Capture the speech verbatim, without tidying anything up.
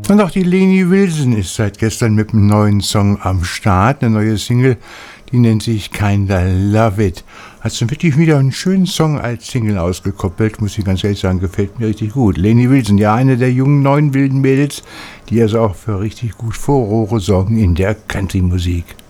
Und auch die Lainey Wilson ist seit gestern mit einem neuen Song am Start. Eine neue Single, die nennt sich Kinda Love It. Hat so wirklich wieder einen schönen Song als Single ausgekoppelt, muss ich ganz ehrlich sagen, gefällt mir richtig gut. Lainey Wilson, ja, eine der jungen, neuen wilden Mädels, die also auch für richtig gut Furore sorgen in der Country-Musik.